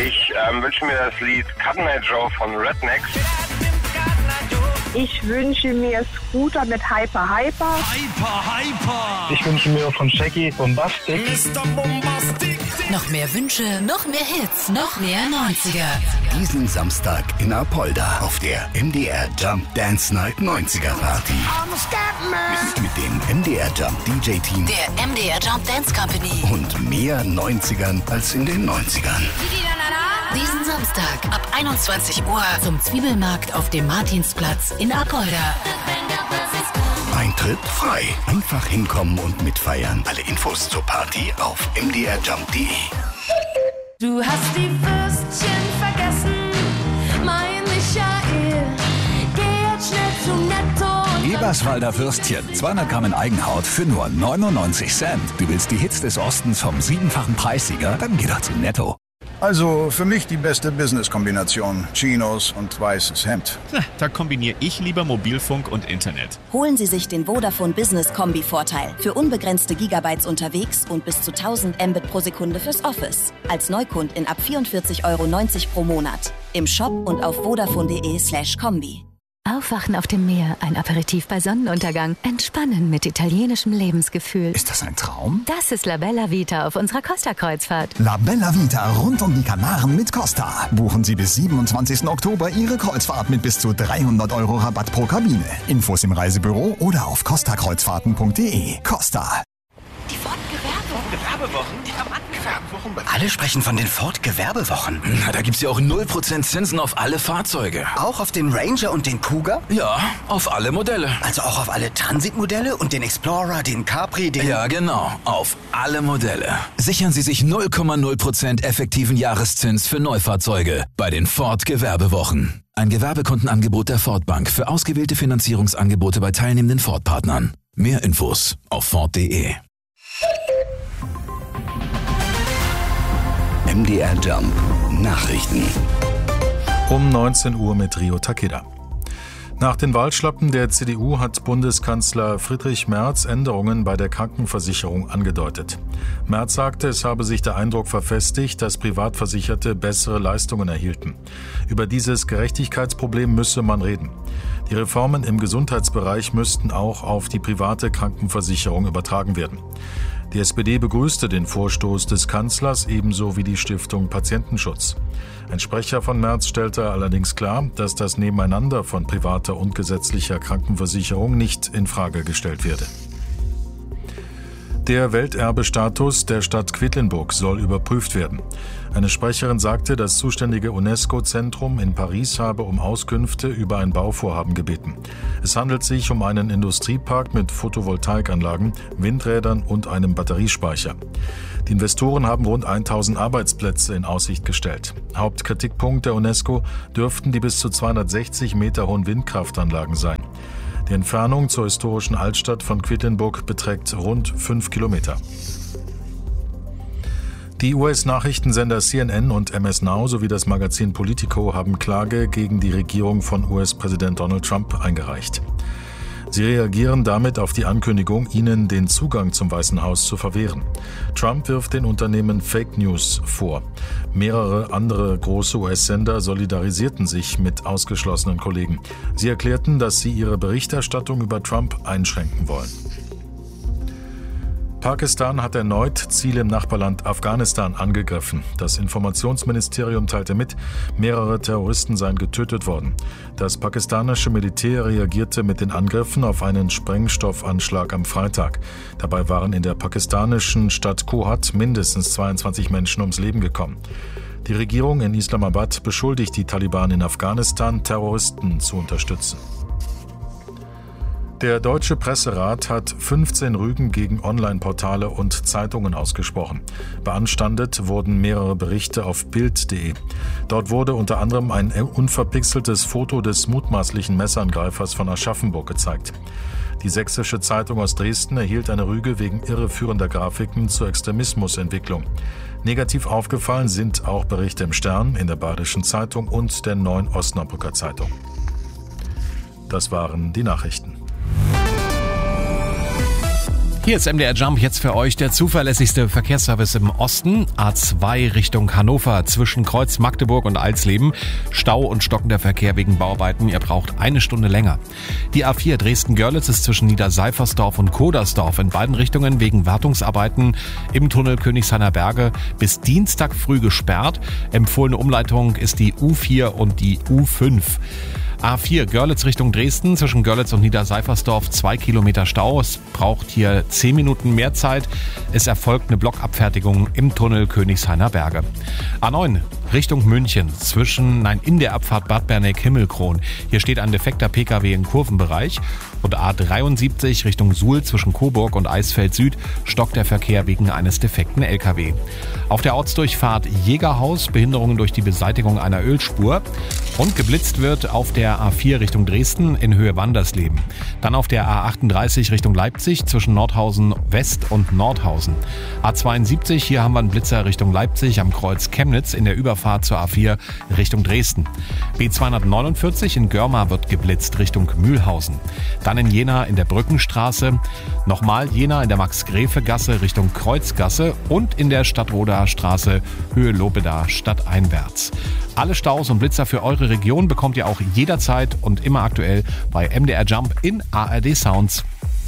Ich wünsche mir das Lied Cotton Eye Joe von Rednex. Ich wünsche mir Scooter mit Hyper Hyper. Hyper Hyper. Ich wünsche mir von Shaggy Bombastic. Mr. Bombastic. Noch mehr Wünsche, noch mehr Hits, noch mehr 90er. Diesen Samstag in Apolda auf der MDR Jump Dance Night 90er Party. Mit dem MDR Jump DJ Team. Der MDR Jump Dance Company. Und mehr 90ern als in den 90ern. Diesen Samstag ab 21 Uhr zum Zwiebelmarkt auf dem Martinsplatz in Apolda. Eintritt frei. Einfach hinkommen und mitfeiern. Alle Infos zur Party auf mdrjump.de. Du hast die Würstchen vergessen, mein Michael. Geh jetzt schnell zu Netto. Eberswalder Würstchen, 200 Gramm in Eigenhaut für nur 99 Cent. Du willst die Hits des Ostens vom 7-fachen Preissieger? Dann geh doch zu Netto. Also für mich die beste Business-Kombination. Chinos und weißes Hemd. Da kombiniere ich lieber Mobilfunk und Internet. Holen Sie sich den Vodafone Business Kombi-Vorteil. Für unbegrenzte Gigabytes unterwegs und bis zu 1000 Mbit pro Sekunde fürs Office. Als Neukundin ab 44,90 € pro Monat. Im Shop und auf vodafone.de/kombi. Aufwachen auf dem Meer, ein Aperitif bei Sonnenuntergang, entspannen mit italienischem Lebensgefühl. Ist das ein Traum? Das ist La Bella Vita auf unserer Costa-Kreuzfahrt. La Bella Vita rund um die Kanaren mit Costa. Buchen Sie bis 27. Oktober Ihre Kreuzfahrt mit bis zu 300 € Rabatt pro Kabine. Infos im Reisebüro oder auf costakreuzfahrten.de. Costa. Die Ford-Gewerbewochen. Ja, Mann, Gewerbewochen. Alle sprechen von den Ford-Gewerbewochen. Na, da gibt's ja auch 0% Zinsen auf alle Fahrzeuge. Auch auf den Ranger und den Kuga? Ja, auf alle Modelle. Also auch auf alle Transitmodelle und den Explorer, den Capri, den... Ja, genau. Auf alle Modelle. Sichern Sie sich 0,0% effektiven Jahreszins für Neufahrzeuge bei den Ford-Gewerbewochen. Ein Gewerbekundenangebot der Ford Bank für ausgewählte Finanzierungsangebote bei teilnehmenden Ford-Partnern. Mehr Infos auf Ford.de. MDR Jump Nachrichten. Um 19 Uhr mit Rio Takeda. Nach den Wahlschlappen der CDU hat Bundeskanzler Friedrich Merz Änderungen bei der Krankenversicherung angedeutet. Merz sagte, es habe sich der Eindruck verfestigt, dass Privatversicherte bessere Leistungen erhielten. Über dieses Gerechtigkeitsproblem müsse man reden. Die Reformen im Gesundheitsbereich müssten auch auf die private Krankenversicherung übertragen werden. Die SPD begrüßte den Vorstoß des Kanzlers ebenso wie die Stiftung Patientenschutz. Ein Sprecher von Merz stellte allerdings klar, dass das Nebeneinander von privater und gesetzlicher Krankenversicherung nicht in Frage gestellt werde. Der Welterbestatus der Stadt Quedlinburg soll überprüft werden. Eine Sprecherin sagte, das zuständige UNESCO-Zentrum in Paris habe um Auskünfte über ein Bauvorhaben gebeten. Es handelt sich um einen Industriepark mit Photovoltaikanlagen, Windrädern und einem Batteriespeicher. Die Investoren haben rund 1000 Arbeitsplätze in Aussicht gestellt. Hauptkritikpunkt der UNESCO dürften die bis zu 260 Meter hohen Windkraftanlagen sein. Die Entfernung zur historischen Altstadt von Quedlinburg beträgt rund 5 Kilometer. Die US-Nachrichtensender CNN und MS Now sowie das Magazin Politico haben Klage gegen die Regierung von US-Präsident Donald Trump eingereicht. Sie reagieren damit auf die Ankündigung, ihnen den Zugang zum Weißen Haus zu verwehren. Trump wirft den Unternehmen Fake News vor. Mehrere andere große US-Sender solidarisierten sich mit ausgeschlossenen Kollegen. Sie erklärten, dass sie ihre Berichterstattung über Trump einschränken wollen. Pakistan hat erneut Ziele im Nachbarland Afghanistan angegriffen. Das Informationsministerium teilte mit, mehrere Terroristen seien getötet worden. Das pakistanische Militär reagierte mit den Angriffen auf einen Sprengstoffanschlag am Freitag. Dabei waren in der pakistanischen Stadt Kohat mindestens 22 Menschen ums Leben gekommen. Die Regierung in Islamabad beschuldigt die Taliban in Afghanistan, Terroristen zu unterstützen. Der Deutsche Presserat hat 15 Rügen gegen Online-Portale und Zeitungen ausgesprochen. Beanstandet wurden mehrere Berichte auf Bild.de. Dort wurde unter anderem ein unverpixeltes Foto des mutmaßlichen Messerangreifers von Aschaffenburg gezeigt. Die Sächsische Zeitung aus Dresden erhielt eine Rüge wegen irreführender Grafiken zur Extremismusentwicklung. Negativ aufgefallen sind auch Berichte im Stern, in der Badischen Zeitung und der Neuen Osnabrücker Zeitung. Das waren die Nachrichten. Hier ist MDR Jump, jetzt für euch der zuverlässigste Verkehrsservice im Osten. A2 Richtung Hannover zwischen Kreuz Magdeburg und Alsleben. Stau und stockender Verkehr wegen Bauarbeiten. Ihr braucht 1 Stunde länger. Die A4 Dresden-Görlitz ist zwischen Niederseifersdorf und Kodersdorf in beiden Richtungen wegen Wartungsarbeiten im Tunnel Königshainer Berge bis Dienstag früh gesperrt. Empfohlene Umleitung ist die U4 und die U5. A4 Görlitz Richtung Dresden, zwischen Görlitz und Niederseifersdorf 2 Kilometer Stau. Es braucht hier 10 Minuten mehr Zeit. Es erfolgt eine Blockabfertigung im Tunnel Königshainer Berge. A9 Richtung München, in der Abfahrt Bad Berneck-Himmelkron. Hier steht ein defekter Pkw im Kurvenbereich. Und A73 Richtung Suhl zwischen Coburg und Eisfeld Süd stockt der Verkehr wegen eines defekten LKW. Auf der Ortsdurchfahrt Jägerhaus Behinderungen durch die Beseitigung einer Ölspur. Und geblitzt wird auf der A4 Richtung Dresden in Höhe Wandersleben. Dann auf der A38 Richtung Leipzig zwischen Nordhausen West und Nordhausen. A72, hier haben wir einen Blitzer Richtung Leipzig am Kreuz Chemnitz in der Überfahrt zur A4 Richtung Dresden. B249 in Görmar wird geblitzt Richtung Mühlhausen. Dann in Jena in der Brückenstraße, nochmal Jena in der Max-Gräfe-Gasse Richtung Kreuzgasse und in der Stadtroder Straße Höhe Lobeda stadteinwärts. Alle Staus und Blitzer für eure Region bekommt ihr auch jederzeit und immer aktuell bei MDR Jump in ARD Sounds.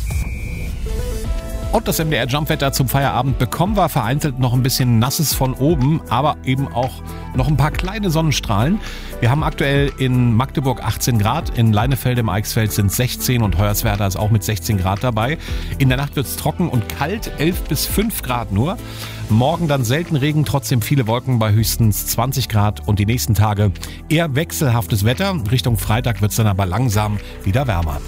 Und das MDR Jump-Wetter zum Feierabend bekommen wir vereinzelt noch ein bisschen Nasses von oben, aber eben auch noch ein paar kleine Sonnenstrahlen. Wir haben aktuell in Magdeburg 18 Grad, in Leinefelde im Eichsfeld sind 16 und Hoyerswerda ist auch mit 16 Grad dabei. In der Nacht wird es trocken und kalt, 11 bis 5 Grad nur. Morgen dann selten Regen, trotzdem viele Wolken bei höchstens 20 Grad und die nächsten Tage eher wechselhaftes Wetter. Richtung Freitag wird es dann aber langsam wieder wärmer.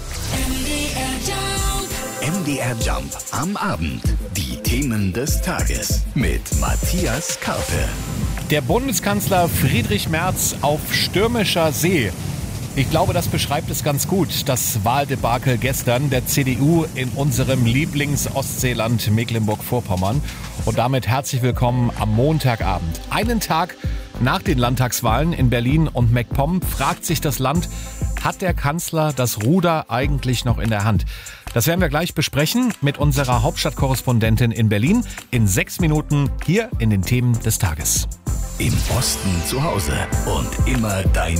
MDR Jump am Abend. Die Themen des Tages mit Matthias Karpe. Der Bundeskanzler Friedrich Merz auf stürmischer See. Ich glaube, das beschreibt es ganz gut, das Wahldebakel gestern der CDU in unserem Lieblings-Ostseeland Mecklenburg-Vorpommern. Und damit herzlich willkommen am Montagabend. Einen Tag nach den Landtagswahlen in Berlin und MacPom fragt sich das Land, hat der Kanzler das Ruder eigentlich noch in der Hand? Das werden wir gleich besprechen mit unserer Hauptstadtkorrespondentin in Berlin in 6 Minuten hier in den Themen des Tages. Im Osten zu Hause und immer deine